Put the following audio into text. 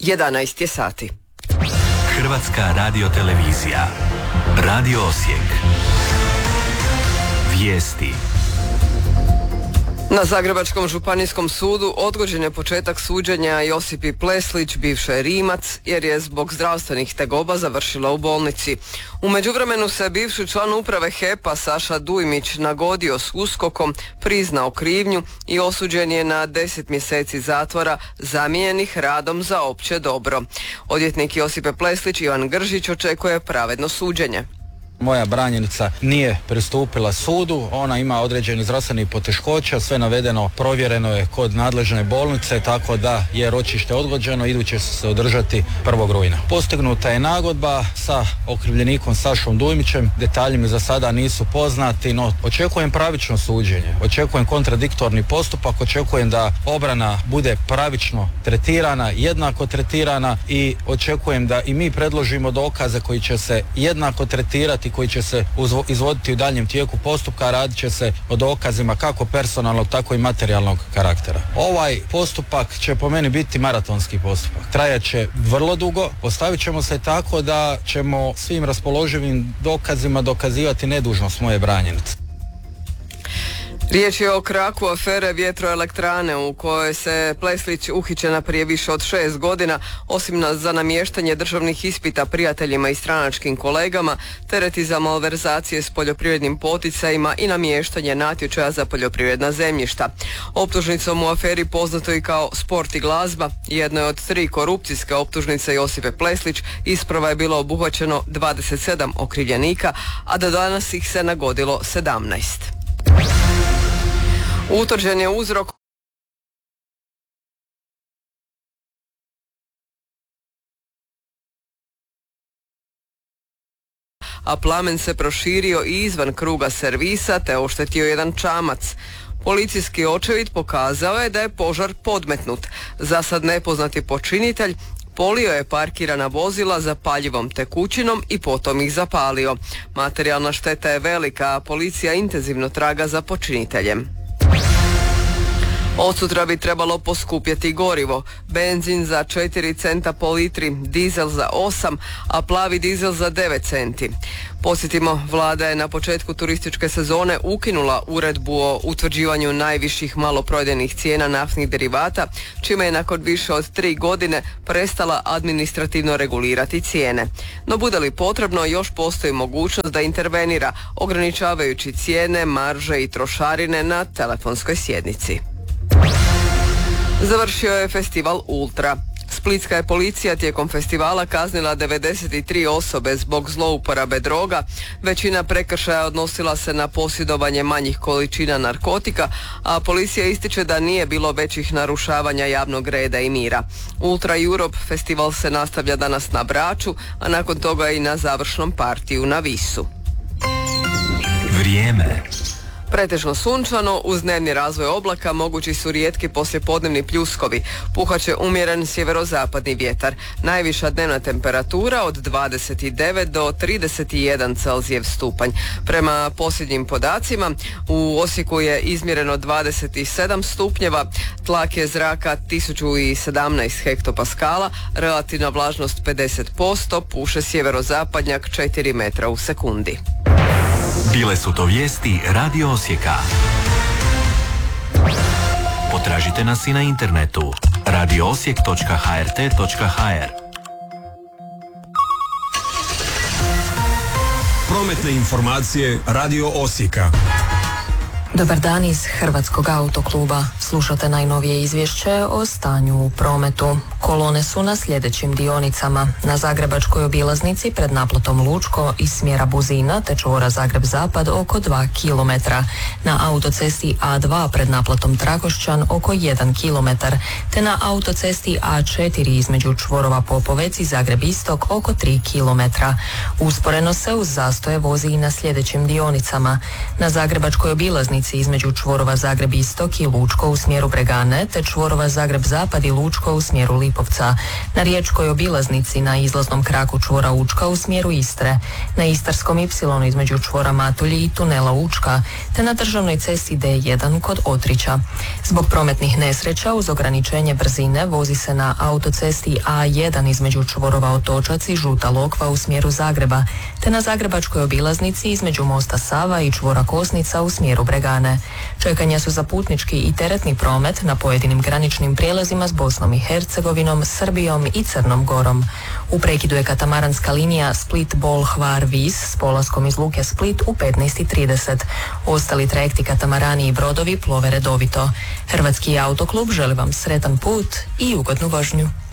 11 je sati. Hrvatska radiotelevizija. Radio Osijek. Vijesti. Na Zagrebačkom županijskom sudu odgođen je početak suđenja Josipi Pleslić, bivšoj Rimac, jer je zbog zdravstvenih tegoba završila u bolnici. U međuvremenu se bivši član uprave HEP-a Saša Dujmić nagodio s USKOK-om, priznao krivnju i osuđen je na 10 mjeseci zatvora zamijenjenih radom za opće dobro. Odvjetnik Josipe Pleslić Ivan Gržić očekuje pravedno suđenje. Moja branjenica nije pristupila sudu, ona ima određeni zdravstveni poteškoća, sve navedeno provjereno je kod nadležne bolnice, tako da je ročište odgođeno, iduće se održati 1. rujna. Postignuta je nagodba sa okrivljenikom Sašom Dujmićem, detalji mi za sada nisu poznati, no očekujem pravično suđenje, očekujem kontradiktorni postupak, očekujem da obrana bude pravično tretirana, jednako tretirana i očekujem da i mi predložimo dokaze koji će se jednako tretirati, koji će se izvoditi u daljem tijeku postupka, radit će se o dokazima kako personalnog, tako i materijalnog karaktera. Ovaj postupak će po meni biti maratonski postupak. Trajat će vrlo dugo, postavit ćemo se tako da ćemo svim raspoloživim dokazima dokazivati nedužnost moje branjenice. Riječ je o kraku afere vjetroelektrane u kojoj se Pleslić uhićena prije više od 6 godina, osim za namještanje državnih ispita prijateljima i stranačkim kolegama, tereti za malverzacije s poljoprivrednim poticajima i namještanje natječaja za poljoprivredna zemljišta. Optužnicom u aferi poznato i kao Sport i glazba, jednoj od 3 korupcijske optužnice Josipe Pleslić, isprva je bilo obuhvaćeno 27 okrivljenika, a do danas ih se nagodilo 17. Utvrđen je uzrok a plamen se proširio i izvan kruga servisa te oštetio jedan čamac. Policijski očevid pokazao je da je požar podmetnut. Za sad nepoznati počinitelj polio je parkirana vozila zapaljivom tekućinom i potom ih zapalio. Materijalna šteta je velika, a policija intenzivno traga za počiniteljem. Od sutra bi trebalo poskupjeti gorivo. Benzin za 4 centa po litri, dizel za 8, a plavi dizel za 9 centi. Podsjetimo, vlada je na početku turističke sezone ukinula uredbu o utvrđivanju najviših maloprodajnih cijena naftnih derivata, čime je nakon više od 3 godine prestala administrativno regulirati cijene. No bude li potrebno, još postoji mogućnost da intervenira, ograničavajući cijene, marže i trošarine na telefonskoj sjednici. Završio je festival Ultra. Splitska je policija tijekom festivala kaznila 93 osobe zbog zlouporabe droga. Većina prekršaja odnosila se na posjedovanje manjih količina narkotika, a policija ističe da nije bilo većih narušavanja javnog reda i mira. Ultra Europe festival se nastavlja danas na Braču, a nakon toga i na završnom partiju na Visu. Vrijeme. Pretežno sunčano, uz dnevni razvoj oblaka mogući su rijetki poslijepodnevni pljuskovi. Puhaće umjeren sjeverozapadni vjetar. Najviša dnevna temperatura od 29 do 31 Celzijev stupanj. Prema posljednjim podacima, u Osijeku je izmjereno 27 stupnjeva, tlak je zraka 1017 hektopaskala, relativna vlažnost 50%, puše sjeverozapadnjak 4 metra u sekundi. Bile su to vijesti Radio Osijeka. Potražite nas i na internetu radioosijek.hrt.hr. Prometne informacije Radio Osijeka. Dobar dan iz Hrvatskog autokluba. Slušate najnovije izvješće o stanju u prometu. Kolone su na sljedećim dionicama. Na Zagrebačkoj obilaznici pred naplatom Lučko iz smjera Buzina te čvora Zagreb-Zapad oko 2 km. Na autocesti A2 pred naplatom Trakošćan oko 1 km. Te na autocesti A4 između čvorova Popovec i Zagreb-Istok oko 3 km. Usporeno se uz zastoje vozi i na sljedećim dionicama. Na Zagrebačkoj obilaznici dionici između čvorova Zagreb Istok i Lučko u smjeru Bregane, te čvorova Zagreb Zapad i Lučko u smjeru Lipovca. Na riječkoj obilaznici na izlaznom kraku čvora Učka u smjeru Istre, na Istarskom Y između čvora Matulji i tunela Učka, te na državnoj cesti D1 kod Otrića. Zbog prometnih nesreća uz ograničenje brzine vozi se na autocesti A1 između čvorova Otočac i Žuta Lokva u smjeru Zagreba, te na zagrebačkoj obilaznici između mosta Sava i čvora Kosnica u smjeru Bregane. Čekanja su za putnički i teretni promet na pojedinim graničnim prijelazima s Bosnom i Hercegovinom, Srbijom i Crnom Gorom. U prekidu je katamaranska linija Split-Bol-Hvar-Vis s polaskom iz luke Split u 15:30. Ostali trajekti katamarani i brodovi plove redovito. Hrvatski autoklub želi vam sretan put i ugodnu vožnju.